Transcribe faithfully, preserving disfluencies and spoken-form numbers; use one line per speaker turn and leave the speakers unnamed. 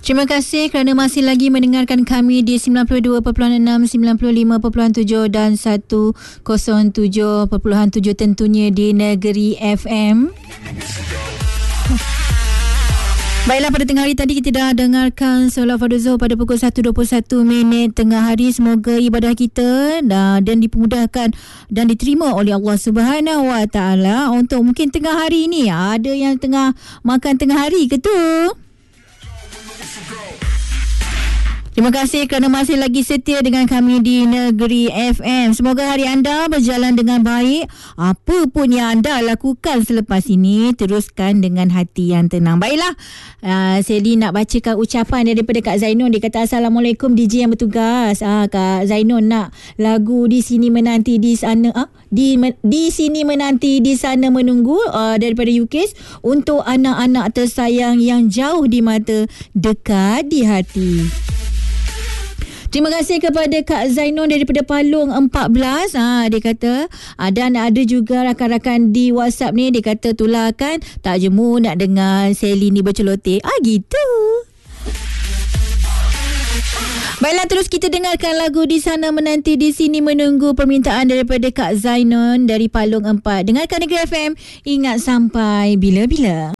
Terima kasih kerana masih lagi mendengarkan kami di sembilan puluh dua perpuluhan enam, sembilan puluh lima perpuluhan tujuh dan seratus tujuh perpuluhan tujuh tentunya di Negeri F M. Baiklah, pada tengah hari tadi kita dah dengarkan solat fardu zuhur pada pukul satu dua puluh satu minit tengah hari. Semoga ibadah kita dan, dan dipermudahkan dan diterima oleh Allah Subhanahu Wa Taala. Untuk mungkin tengah hari ni ada yang tengah makan tengah hari ke tu? Terima kasih kerana masih lagi setia dengan kami di Negeri F M. Semoga hari anda berjalan dengan baik. Apa pun yang anda lakukan selepas ini, teruskan dengan hati yang tenang. Baiklah, uh, Sally nak bacakan ucapan daripada Kak Zainun. Dia kata, Assalamualaikum D J yang bertugas. Ah, Kak Zainun nak lagu Di Sini Menanti Di Sana. Ah, di, di Sini Menanti Di Sana Menunggu uh, daripada U K untuk anak-anak tersayang yang jauh di mata, dekat di hati. Terima kasih kepada Kak Zainun daripada Palung empat belas. Ha, dia kata, ha, dan ada juga rakan-rakan di WhatsApp ni, dia kata tularkan, tak jemu nak dengar Sally ni berceloteh. Ah, gitu. Baiklah, terus kita dengarkan lagu Di Sana Menanti Di Sini Menunggu, permintaan daripada Kak Zainun dari Palung empat. Dengarkan Negeri F M, ingat sampai bila-bila.